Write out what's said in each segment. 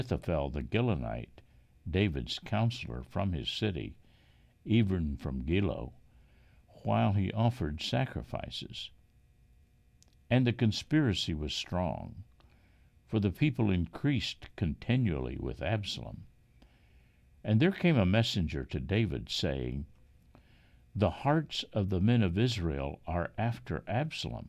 Ahithophel the Gilonite, David's counselor, from his city, even from Gilo, while he offered sacrifices. And the conspiracy was strong, for the people increased continually with Absalom. And there came a messenger to David, saying, The hearts of the men of Israel are after Absalom.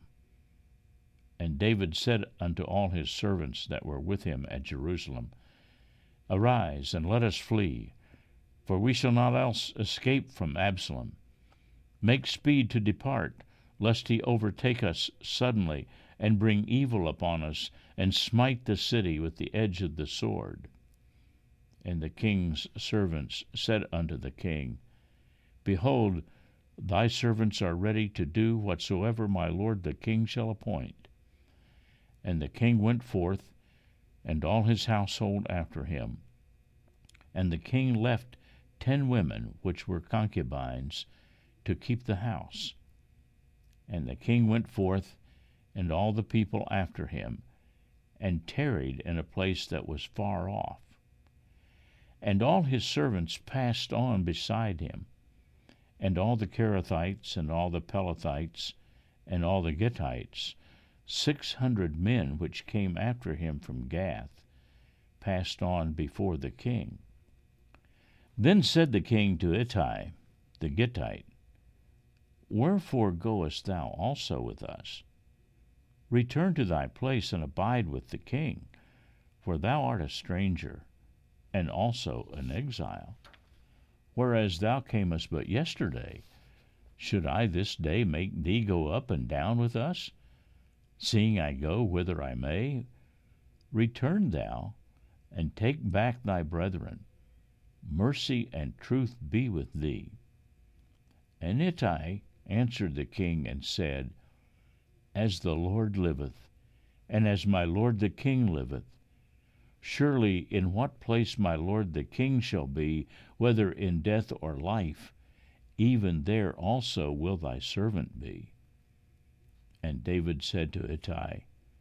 And David said unto all his servants that were with him at Jerusalem, Arise, and let us flee, for we shall not else escape from Absalom. Make speed to depart, lest he overtake us suddenly, and bring evil upon us, and smite the city with the edge of the sword. And the king's servants said unto the king, Behold, thy servants are ready to do whatsoever my lord the king shall appoint. And the king went forth, and all his household after him. And the king left 10 women, which were concubines, to keep the house. And the king went forth, and all the people after him, and tarried in a place that was far off. And all his servants passed on beside him, and all the Kerethites, and all the Pelethites, and all the Gittites, 600 men which came after him from Gath, passed on before the king. Then said the king to Ittai the Gittite, Wherefore goest thou also with us? Return to thy place, and abide with the king, for thou art a stranger, and also an exile. Whereas thou camest but yesterday, should I this day make thee go up and down with us, seeing I go whither I may? Return thou, and take back thy brethren. Mercy and truth be with thee. And Ittai answered the king and said, As the Lord liveth, and as my lord the king liveth, surely in what place my lord the king shall be, whether in death or life, even there also will thy servant be. And David said to Ittai,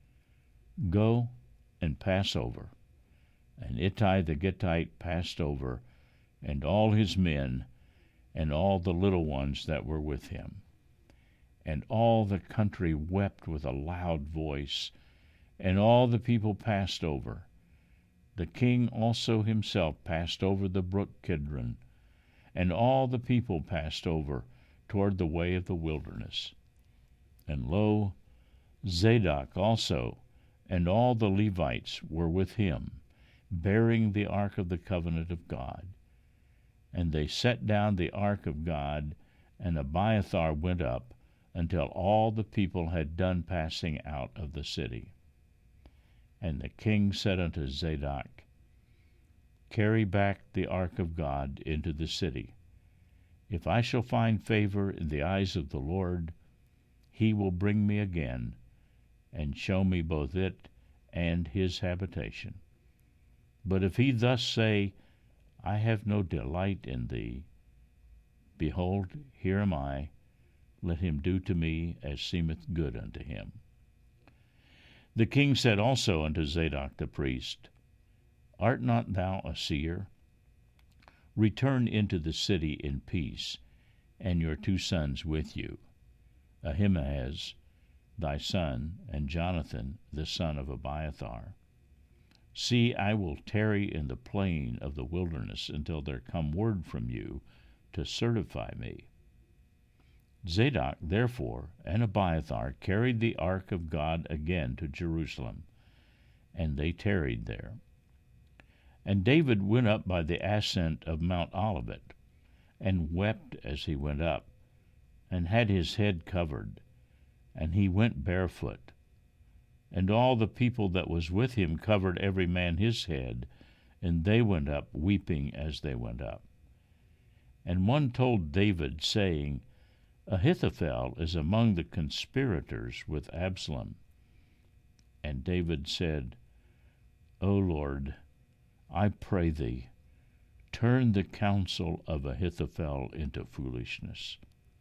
Go and pass over. And Ittai the Gittite passed over, and all his men, and all the little ones that were with him. And all the country wept with a loud voice, and all the people passed over. The king also himself passed over the brook Kidron, and all the people passed over toward the way of the wilderness. And lo, Zadok also, and all the Levites were with him, bearing the ark of the covenant of God. And they set down the ark of God, and Abiathar went up, until all the people had done passing out of the city. And the king said unto Zadok, Carry back the ark of God into the city. If I shall find favor in the eyes of the Lord, he will bring me again, and show me both it and his habitation. But if he thus say, I have no delight in thee, behold, here am I, let him do to me as seemeth good unto him. The king said also unto Zadok the priest, Art not thou a seer? Return into the city in peace, and your 2 sons with you, Ahimaaz thy son, and Jonathan the son of Abiathar. See, I will tarry in the plain of the wilderness until there come word from you to certify me. Zadok therefore and Abiathar carried the ark of God again to Jerusalem, and they tarried there. And David went up by the ascent of Mount Olivet, and wept as he went up, and had his head covered, and he went barefoot. And all the people that was with him covered every man his head, and they went up weeping as they went up. And one told David, saying, Ahithophel is among the conspirators with Absalom. And David said, O Lord, I pray thee, turn the counsel of Ahithophel into foolishness.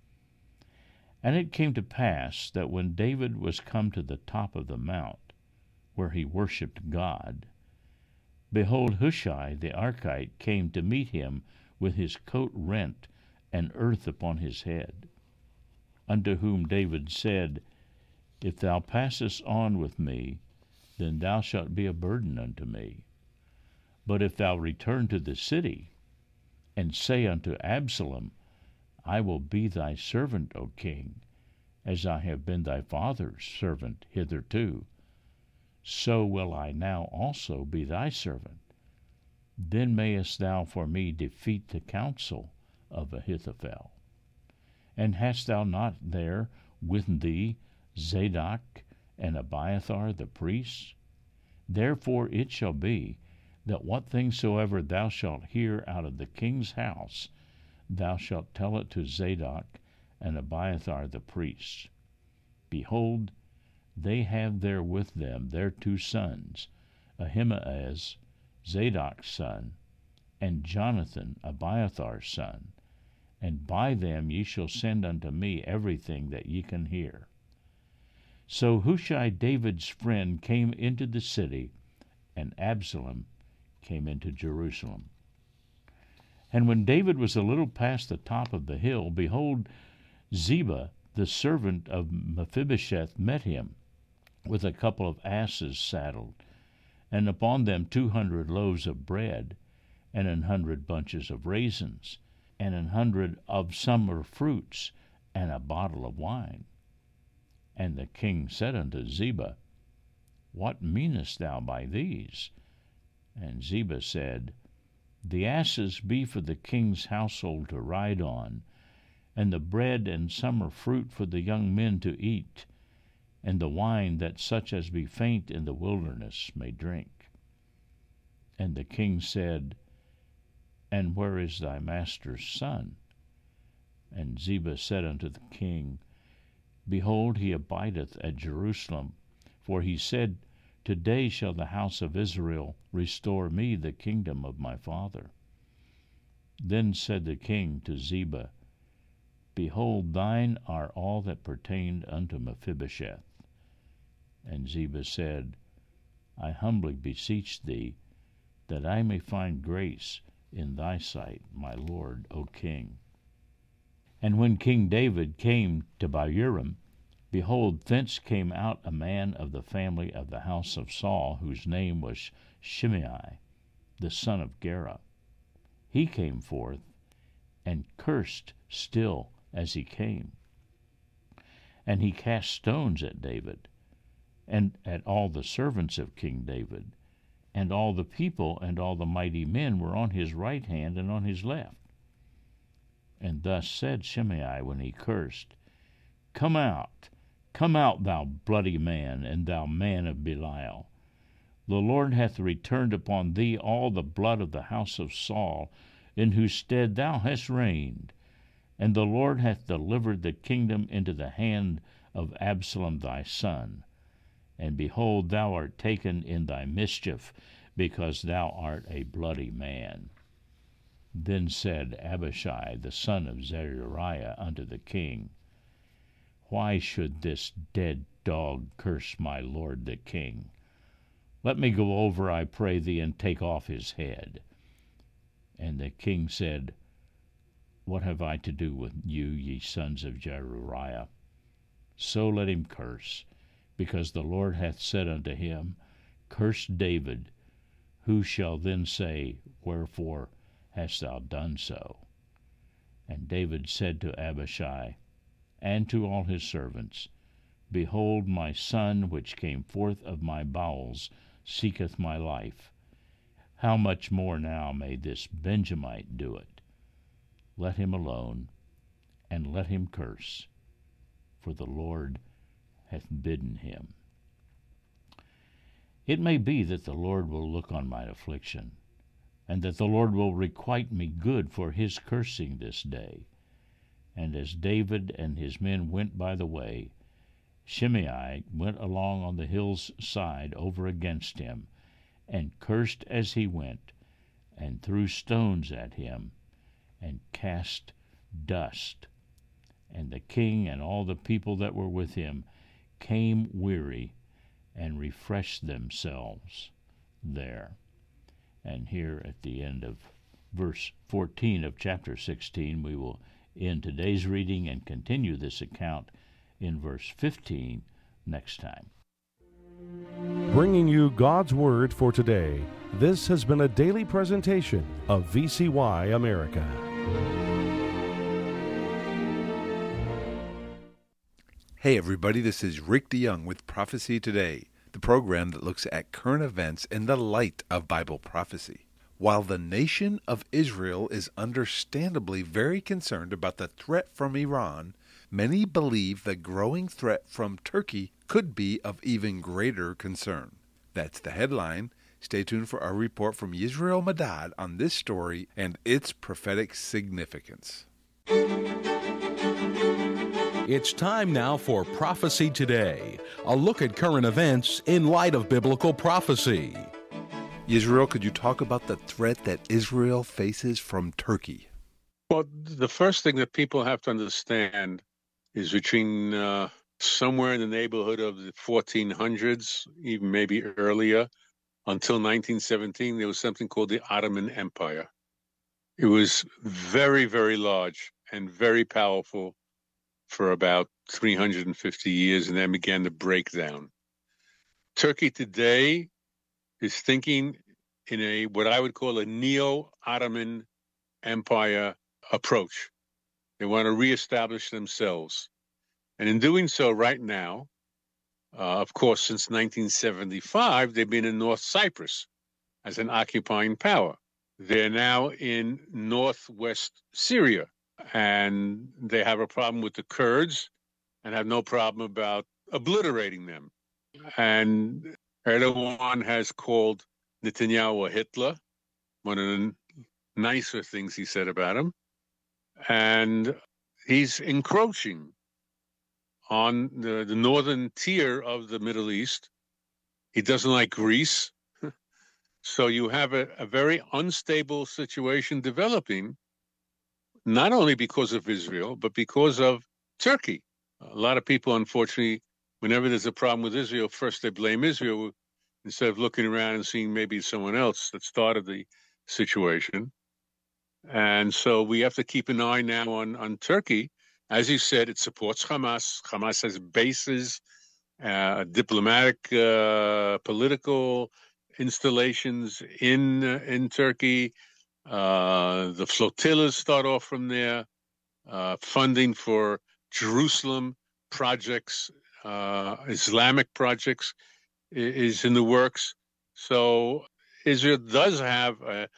And it came to pass that when David was come to the top of the mount, where he worshipped God, behold, Hushai the Archite came to meet him with his coat rent and earth upon his head. Unto whom David said, If thou passest on with me, then thou shalt be a burden unto me. But if thou return to the city, and say unto Absalom, I will be thy servant, O king, as I have been thy father's servant hitherto, so will I now also be thy servant. Then mayest thou for me defeat the counsel of Ahithophel. And hast thou not there with thee Zadok and Abiathar the priests? Therefore it shall be, that what things soever thou shalt hear out of the king's house, thou shalt tell it to Zadok and Abiathar the priests. Behold, they have there with them their 2 sons, Ahimaaz, Zadok's son, and Jonathan, Abiathar's son, and by them ye shall send unto me everything that ye can hear. So Hushai David's friend came into the city, and Absalom came into Jerusalem. And when David was a little past the top of the hill, behold, Ziba, the servant of Mephibosheth, met him, with a couple of asses saddled, and upon them 200 loaves of bread, and 100 bunches of raisins, and 100 of summer fruits, and a bottle of wine. And the king said unto Ziba, What meanest thou by these? And Ziba said, The asses be for the king's household to ride on, and the bread and summer fruit for the young men to eat, and the wine that such as be faint in the wilderness may drink. And the king said, And where is thy master's son? And Ziba said unto the king, Behold, he abideth at Jerusalem, for he said, Today shall the house of Israel restore me the kingdom of my father. Then said the king to Ziba, Behold, thine are all that pertained unto Mephibosheth. And Ziba said, I humbly beseech thee, that I may find grace in thy sight, my lord, O king. And when King David came to Bahurim, behold, thence came out a man of the family of the house of Saul, whose name was Shimei, the son of Gera. He came forth, and cursed still as he came. And he cast stones at David, and at all the servants of King David, and all the people and all the mighty men were on his right hand and on his left. And thus said Shimei when he cursed, Come out, thou bloody man, and thou man of Belial. The Lord hath returned upon thee all the blood of the house of Saul, in whose stead thou hast reigned. And the Lord hath delivered the kingdom into the hand of Absalom thy son. And behold, thou art taken in thy mischief, because thou art a bloody man. Then said Abishai the son of Zeruiah unto the king, Why should this dead dog curse my lord the king? Let me go over, I pray thee, and take off his head. And the king said, What have I to do with you, ye sons of Zeruiah? So let him curse, because the Lord hath said unto him, Curse David. Who shall then say, Wherefore hast thou done so? And David said to Abishai, and to all his servants, Behold, my son, which came forth of my bowels, seeketh my life. How much more now may this Benjamite do it? Let him alone, and let him curse, for the Lord hath bidden him. It may be that the Lord will look on my affliction, and that the Lord will requite me good for his cursing this day. And as David and his men went by the way, Shimei went along on the hill's side over against him, and cursed as he went, and threw stones at him, and cast dust. And the king and all the people that were with him came weary, and refreshed themselves there. And here at the end of verse 14 of chapter 16, we will end today's reading and continue this account in verse 15 next time. Bringing you God's Word for today, this has been a daily presentation of VCY America. Hey everybody, this is Rick DeYoung with Prophecy Today, the program that looks at current events in the light of Bible prophecy. While the nation of Israel is understandably very concerned about the threat from Iran, many believe the growing threat from Turkey could be of even greater concern. That's the headline. Stay tuned for our report from Yisrael Madad on this story and its prophetic significance. It's time now for Prophecy Today, a look at current events in light of biblical prophecy. Yisrael, could you talk about the threat that Israel faces from Turkey? Well, the first thing that people have to understand is between somewhere in the neighborhood of the 1400s, even maybe earlier, until 1917, there was something called the Ottoman Empire. It was very, very large and very powerful for about 350 years, and then began to break down. Turkey today is thinking in a what I would call a neo-Ottoman Empire approach. They want to reestablish themselves. And in doing so right now, of course, since 1975, they've been in North Cyprus as an occupying power. They're now in northwest Syria, and they have a problem with the Kurds and have no problem about obliterating them. And Erdogan has called Netanyahu a Hitler, one of the nicer things he said about him. And he's encroaching on the northern tier of the Middle East. He doesn't like Greece. So you have a very unstable situation developing, not only because of Israel, but because of Turkey. A lot of people, unfortunately, whenever there's a problem with Israel, first they blame Israel instead of looking around and seeing maybe someone else that started the situation. And so we have to keep an eye now on Turkey. As you said, it supports Hamas. Hamas has bases, diplomatic, political installations in Turkey. The flotillas start off from there. Funding for Jerusalem projects, Islamic projects is in the works. So Israel does have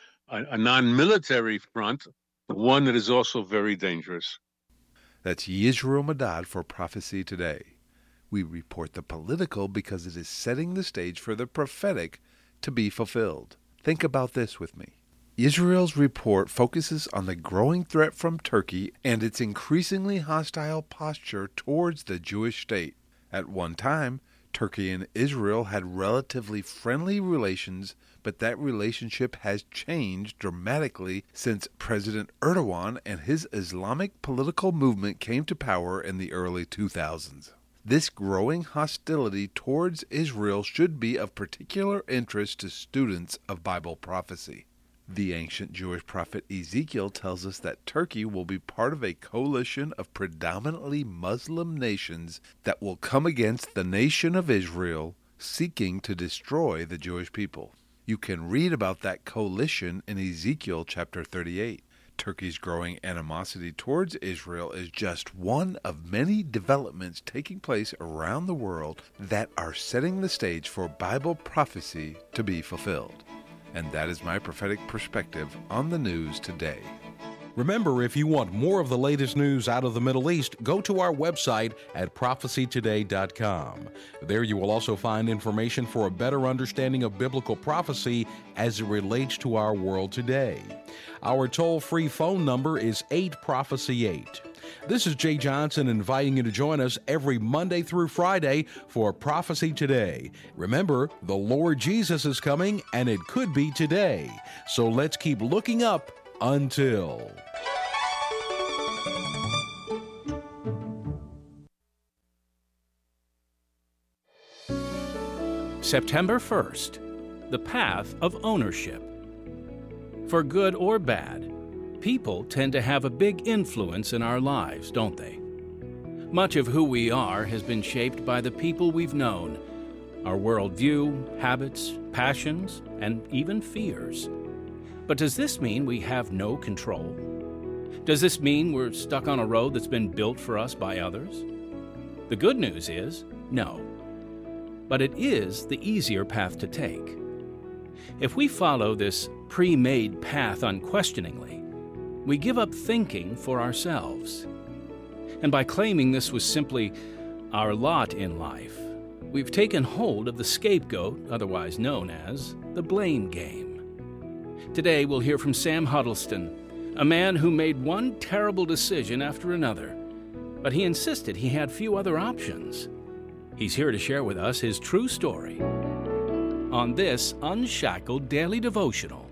a non-military front, one that is also very dangerous. That's Yisrael Madad for Prophecy Today. We report the political because it is setting the stage for the prophetic to be fulfilled. Think about this with me. Israel's report focuses on the growing threat from Turkey and its increasingly hostile posture towards the Jewish state. At one time, Turkey and Israel had relatively friendly relations, but that relationship has changed dramatically since President Erdogan and his Islamic political movement came to power in the early 2000s. This growing hostility towards Israel should be of particular interest to students of Bible prophecy. The ancient Jewish prophet Ezekiel tells us that Turkey will be part of a coalition of predominantly Muslim nations that will come against the nation of Israel, seeking to destroy the Jewish people. You can read about that coalition in Ezekiel chapter 38. Turkey's growing animosity towards Israel is just one of many developments taking place around the world that are setting the stage for Bible prophecy to be fulfilled. And that is my prophetic perspective on the news today. Remember, if you want more of the latest news out of the Middle East, go to our website at prophecytoday.com. There you will also find information for a better understanding of biblical prophecy as it relates to our world today. Our toll-free phone number is 8-PROPHECY-8. This is Jay Johnson inviting you to join us every Monday through Friday for Prophecy Today. Remember, the Lord Jesus is coming, and it could be today. So let's keep looking up until... September 1st, the path of ownership. For good or bad, people tend to have a big influence in our lives, don't they? Much of who we are has been shaped by the people we've known, our worldview, habits, passions, and even fears. But does this mean we have no control? Does this mean we're stuck on a road that's been built for us by others? The good news is, no. But it is the easier path to take. If we follow this pre-made path unquestioningly, we give up thinking for ourselves. And by claiming this was simply our lot in life, we've taken hold of the scapegoat, otherwise known as the blame game. Today we'll hear from Sam Huddleston, a man who made one terrible decision after another, but he insisted he had few other options. He's here to share with us his true story on this Unshackled Daily Devotional.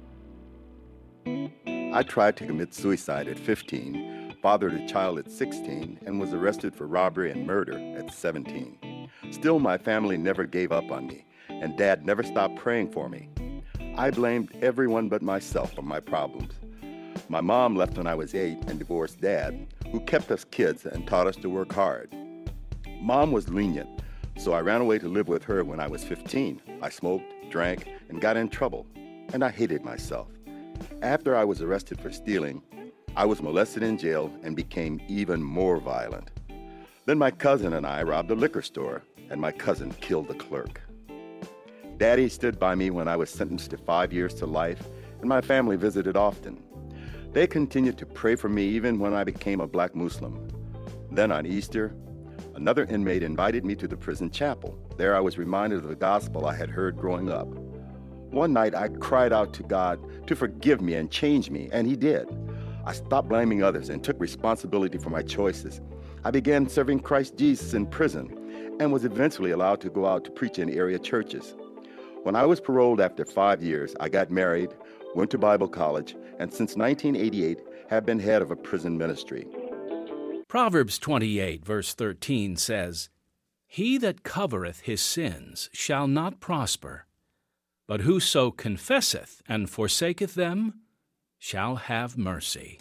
I tried to commit suicide at 15, fathered a child at 16, and was arrested for robbery and murder at 17. Still, my family never gave up on me, and Dad never stopped praying for me. I blamed everyone but myself for my problems. My mom left when I was 8 and divorced Dad, who kept us kids and taught us to work hard. Mom was lenient, so I ran away to live with her when I was 15. I smoked, drank, and got in trouble, and I hated myself. After I was arrested for stealing, I was molested in jail and became even more violent. Then my cousin and I robbed a liquor store, and my cousin killed the clerk. Daddy stood by me when I was sentenced to 5 years to life, and my family visited often. They continued to pray for me even when I became a black Muslim. Then on Easter, another inmate invited me to the prison chapel. There I was reminded of the gospel I had heard growing up. One night I cried out to God to forgive me and change me, and He did. I stopped blaming others and took responsibility for my choices. I began serving Christ Jesus in prison and was eventually allowed to go out to preach in area churches. When I was paroled after 5 years, I got married, went to Bible college, and since 1988 have been head of a prison ministry. Proverbs 28, verse 13 says, "He that covereth his sins shall not prosper, but whoso confesseth and forsaketh them shall have mercy."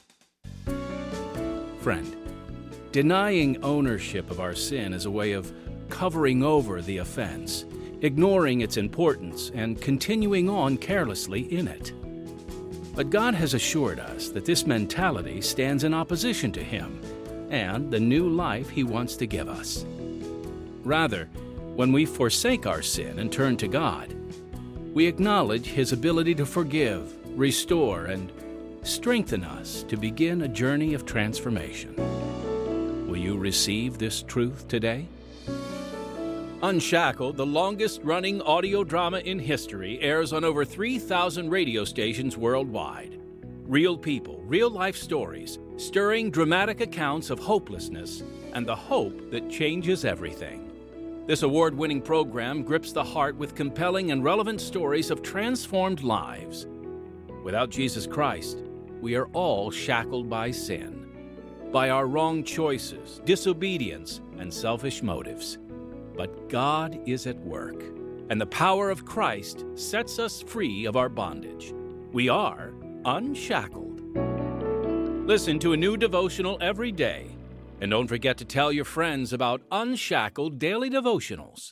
Friend, denying ownership of our sin is a way of covering over the offense, ignoring its importance, and continuing on carelessly in it. But God has assured us that this mentality stands in opposition to Him and the new life He wants to give us. Rather, when we forsake our sin and turn to God, we acknowledge His ability to forgive, restore, and strengthen us to begin a journey of transformation. Will you receive this truth today? Unshackled, the longest-running audio drama in history, airs on over 3,000 radio stations worldwide. Real people, real-life stories, stirring dramatic accounts of hopelessness and the hope that changes everything. This award-winning program grips the heart with compelling and relevant stories of transformed lives. Without Jesus Christ, we are all shackled by sin, by our wrong choices, disobedience, and selfish motives. But God is at work, and the power of Christ sets us free of our bondage. We are unshackled. Listen to a new devotional every day, and don't forget to tell your friends about Unshackled Daily Devotionals.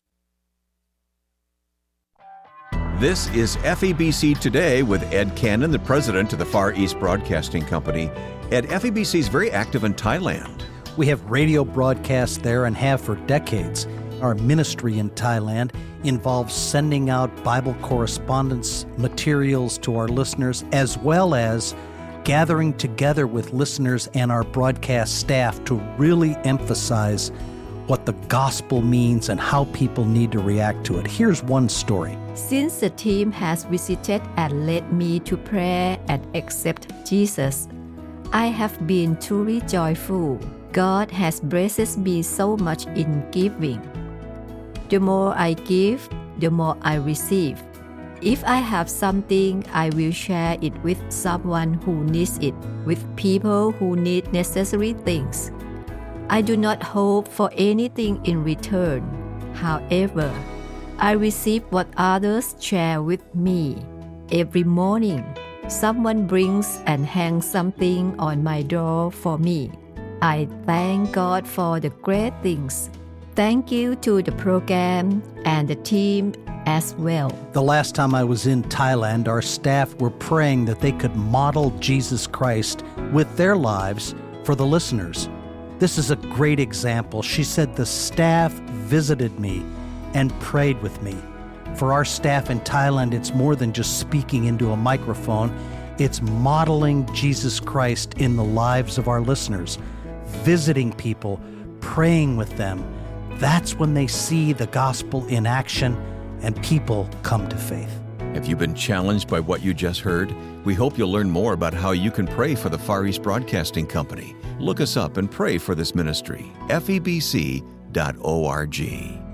This is FEBC Today with Ed Cannon, the president of the Far East Broadcasting Company. Ed, FEBC is very active in Thailand. We have radio broadcasts there and have for decades. Our ministry in Thailand involves sending out Bible correspondence materials to our listeners, as well as gathering together with listeners and our broadcast staff to really emphasize what the gospel means and how people need to react to it. Here's one story. Since the team has visited and led me to pray and accept Jesus, I have been truly joyful. God has blessed me so much in giving. The more I give, the more I receive. If I have something, I will share it with someone who needs it, with people who need necessary things. I do not hope for anything in return. However, I receive what others share with me every morning. Someone brings and hangs something on my door for me. I thank God for the great things. Thank you to the program and the team as well. The last time I was in Thailand, our staff were praying that they could model Jesus Christ with their lives for the listeners. This is a great example. She said the staff visited me and prayed with me. For our staff in Thailand, it's more than just speaking into a microphone. It's modeling Jesus Christ in the lives of our listeners, visiting people, praying with them. That's when they see the gospel in action and people come to faith. Have you been challenged by what you just heard? We hope you'll learn more about how you can pray for the Far East Broadcasting Company. Look us up and pray for this ministry. FEBC.org.